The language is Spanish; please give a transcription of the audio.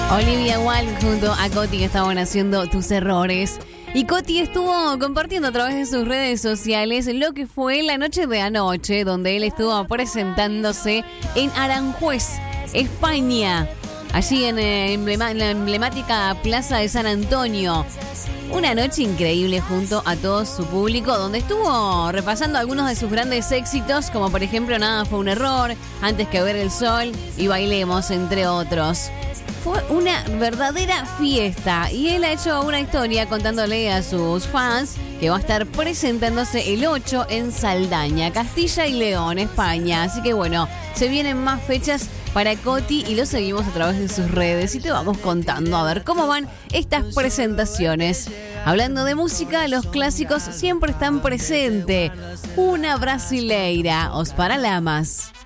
Olivia Wilde junto a Coti, que estaban haciendo Tus Errores. Y Coti estuvo compartiendo a través de sus redes sociales lo que fue la noche de anoche, donde él estuvo presentándose en Aranjuez, España, allí en la emblemática Plaza de San Antonio. Una noche increíble junto a todo su público, donde estuvo repasando algunos de sus grandes éxitos, como por ejemplo Nada fue un error, Antes que ver el sol y Bailemos, entre otros. Fue una verdadera fiesta y él ha hecho una historia contándole a sus fans que va a estar presentándose el 8 en Saldaña, Castilla y León, España. Así que bueno, se vienen más fechas para Coti y lo seguimos a través de sus redes y te vamos contando a ver cómo van estas presentaciones. Hablando de música, los clásicos siempre están presentes. Una brasileira, Os Paralamas.